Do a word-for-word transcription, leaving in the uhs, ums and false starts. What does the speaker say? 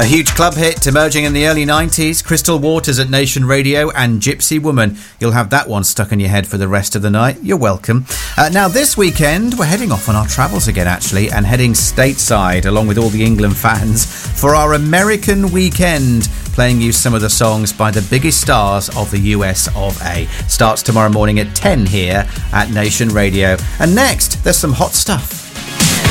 A huge club hit emerging in the early nineties, Crystal Waters at Nation Radio and Gypsy Woman. You'll have that one stuck in your head for the rest of the night. You're welcome. Uh, now, this weekend, we're heading off on our travels again, actually, and heading stateside, along with all the England fans, for our American weekend, playing you some of the songs by the biggest stars of the U S of A. Starts tomorrow morning at ten here at Nation Radio. And next, there's some hot stuff.